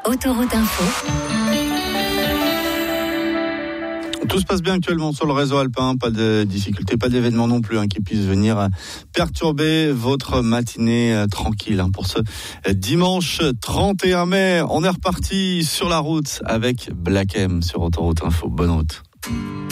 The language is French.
Autoroute Info. Tout se passe bien actuellement sur le réseau alpin, pas de difficultés, pas d'événements non plus qui puissent venir perturber votre matinée tranquille. Pour ce dimanche 31 mai, on est reparti sur la route avec Black M sur Autoroute Info. Bonne route.